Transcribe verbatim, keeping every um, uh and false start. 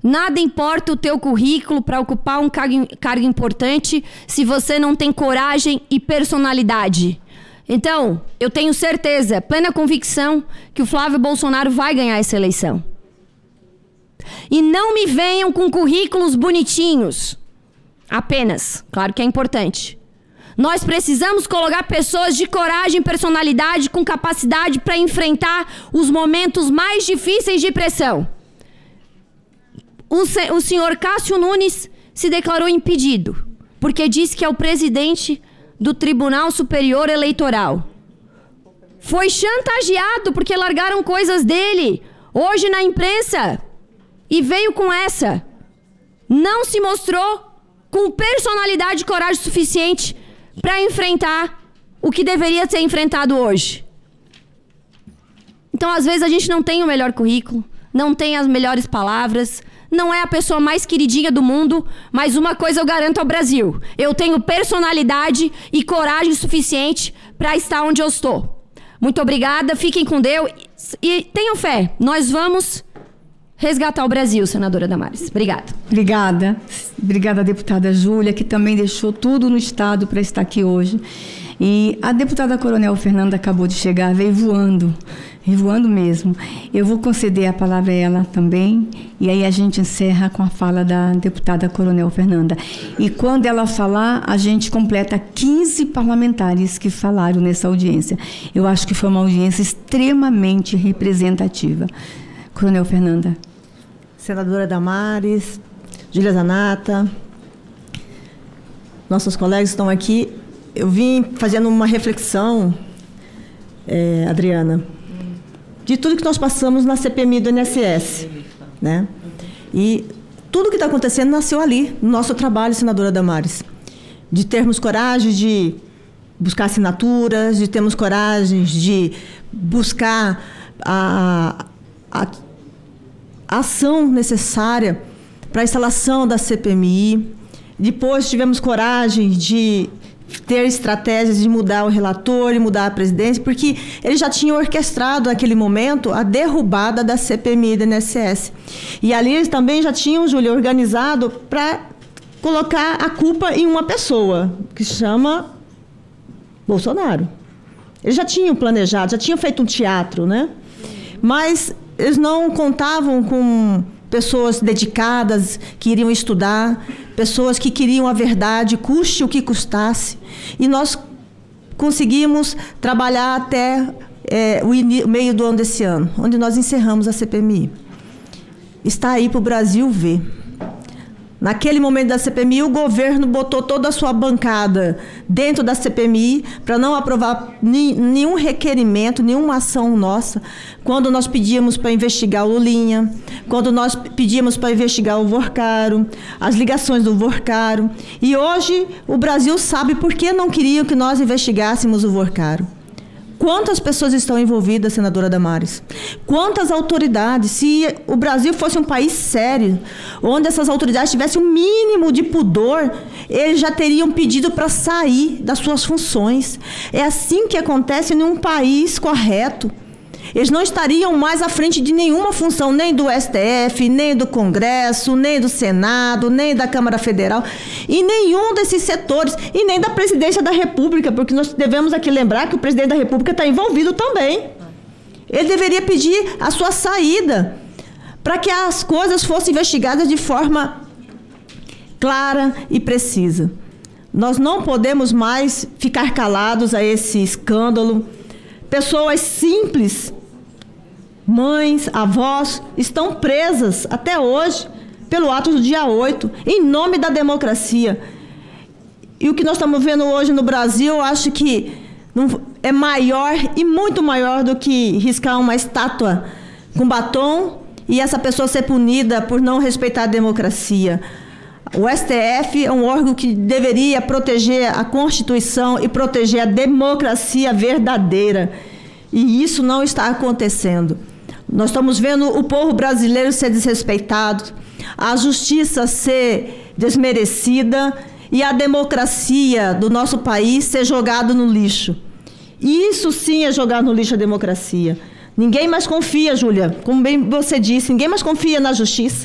Nada importa o teu currículo para ocupar um cargo, cargo importante se você não tem coragem e personalidade. Então, eu tenho certeza, plena convicção, que o Flávio Bolsonaro vai ganhar essa eleição. E não me venham com currículos bonitinhos. Apenas. Claro que é importante. Nós precisamos colocar pessoas de coragem, personalidade, com capacidade para enfrentar os momentos mais difíceis de pressão. O, se, o senhor Cássio Nunes se declarou impedido, porque disse que é o presidente do Tribunal Superior Eleitoral. Foi chantageado porque largaram coisas dele hoje na imprensa e veio com essa. Não se mostrou com personalidade e coragem suficiente para enfrentar o que deveria ser enfrentado hoje. Então, às vezes, a gente não tem o melhor currículo, não tem as melhores palavras, não é a pessoa mais queridinha do mundo, mas uma coisa eu garanto ao Brasil: eu tenho personalidade e coragem suficiente para estar onde eu estou. Muito obrigada, fiquem com Deus e tenham fé. Nós vamos resgatar o Brasil, senadora Damares. Obrigada. Obrigada. Obrigada, deputada Júlia, que também deixou tudo no Estado para estar aqui hoje. E a deputada Coronel Fernanda acabou de chegar, veio voando, veio voando mesmo. Eu vou conceder a palavra a ela também, e aí a gente encerra com a fala da deputada Coronel Fernanda. E quando ela falar, a gente completa quinze parlamentares que falaram nessa audiência. Eu acho que foi uma audiência extremamente representativa. Coronel Fernanda. Senadora Damares, Júlia Zanata, nossos colegas estão aqui. Eu vim fazendo uma reflexão, é, Adriana, de tudo que nós passamos na C P M I do I N S S, né? E tudo que está acontecendo nasceu ali, no nosso trabalho, senadora Damares. De termos coragem de buscar assinaturas, de termos coragem de buscar a, a, a ação necessária para a instalação da C P M I. Depois tivemos coragem de ter estratégias de mudar o relator e mudar a presidência, porque ele já tinha orquestrado naquele momento a derrubada da C P M I do I N S S. E ali eles também já tinham, Júlia, organizado para colocar a culpa em uma pessoa, que se chama Bolsonaro. Eles já tinham planejado, já tinham feito um teatro, né? Mas eles não contavam com pessoas dedicadas, que iriam estudar, pessoas que queriam a verdade, custe o que custasse. E nós conseguimos trabalhar até é, o meio do ano desse ano, onde nós encerramos a C P M I. Está aí para o Brasil ver. Naquele momento da C P M I, o governo botou toda a sua bancada dentro da C P M I para não aprovar ni, nenhum requerimento, nenhuma ação nossa. Quando nós pedíamos para investigar o Lulinha, quando nós pedíamos para investigar o Vorcaro, as ligações do Vorcaro. E hoje o Brasil sabe por que não queriam que nós investigássemos o Vorcaro. Quantas pessoas estão envolvidas, senadora Damares? Quantas autoridades? Se o Brasil fosse um país sério, onde essas autoridades tivessem um mínimo de pudor, eles já teriam pedido para sair das suas funções. É assim que acontece em um país correto. Eles não estariam mais à frente de nenhuma função, nem do S T F, nem do Congresso, nem do Senado, nem da Câmara Federal, e nenhum desses setores, e nem da Presidência da República, porque nós devemos aqui lembrar que o Presidente da República está envolvido também. Ele deveria pedir a sua saída, para que as coisas fossem investigadas de forma clara e precisa. Nós não podemos mais ficar calados a esse escândalo. Pessoas simples, mães, avós, estão presas até hoje pelo ato do dia oito, em nome da democracia. E o que nós estamos vendo hoje no Brasil, eu acho que é maior e muito maior do que riscar uma estátua com batom e essa pessoa ser punida por não respeitar a democracia. O S T F é um órgão que deveria proteger a Constituição e proteger a democracia verdadeira. E isso não está acontecendo. Nós estamos vendo o povo brasileiro ser desrespeitado, a justiça ser desmerecida e a democracia do nosso país ser jogada no lixo. E isso sim é jogar no lixo a democracia. Ninguém mais confia, Júlia, como bem você disse, ninguém mais confia na justiça.